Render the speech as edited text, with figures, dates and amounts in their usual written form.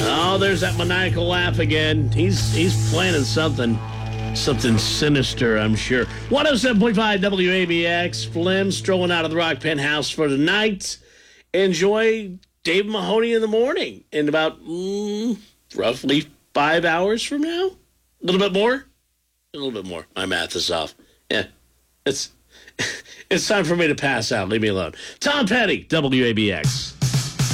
Oh, there's that maniacal laugh again. He's planning something sinister, I'm sure. 107.5 WABX. Flynn strolling out of the Rock Penthouse for the night. Enjoy Dave Mahoney in the morning in about roughly 5 hours from now. A little bit more. A little bit more. My math is off. Yeah, it's time for me to pass out. Leave me alone. Tom Petty, WABX.